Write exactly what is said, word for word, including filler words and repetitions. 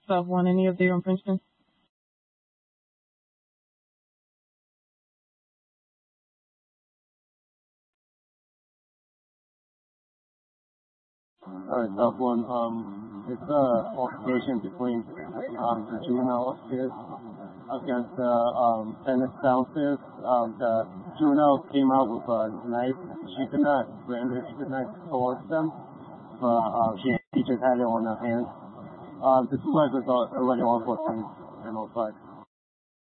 have won any of the infringements? Alright, tough one. Um, it's a altercation between um, the juvenile kids against the um, tennis downstairs. Um, the juvenile came out with a knife. She did not brandish the knife towards them, but uh, she, she just had it on her hand. Um, the supervisors are already on fourteen and oh five.